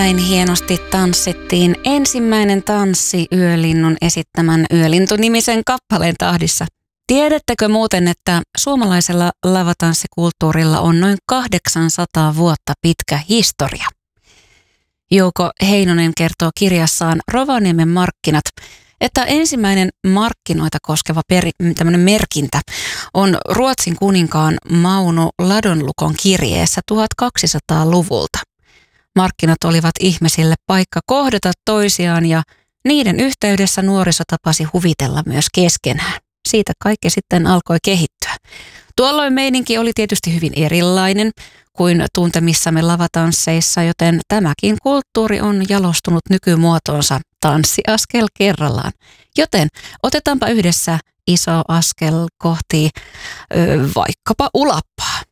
Näin hienosti tanssittiin ensimmäinen tanssi Yölinnun esittämän Yölintu-nimisen kappaleen tahdissa. Tiedättekö muuten, että suomalaisella lavatanssikulttuurilla on noin 800 vuotta pitkä historia? Jouko Heinonen kertoo kirjassaan Rovaniemen markkinat, että ensimmäinen markkinoita koskeva merkintä on Ruotsin kuninkaan Mauno Ladonlukon kirjeessä 1200-luvulta. Markkinat olivat ihmisille paikka kohdata toisiaan ja niiden yhteydessä nuoriso tapasi huvitella myös keskenään. Siitä kaikki sitten alkoi kehittyä. Tuolloin meininki oli tietysti hyvin erilainen kuin tuntemissamme lavatansseissa, joten tämäkin kulttuuri on jalostunut nykymuotoonsa tanssiaskel kerrallaan. Joten otetaanpa yhdessä iso askel kohti vaikkapa ulappaa.